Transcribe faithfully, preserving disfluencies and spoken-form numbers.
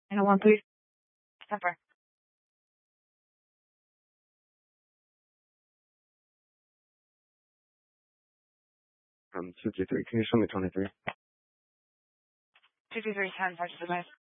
And a one, please. Pepper. Um, two two three. Can you show me twenty-three? Two two three ten. Touch the device.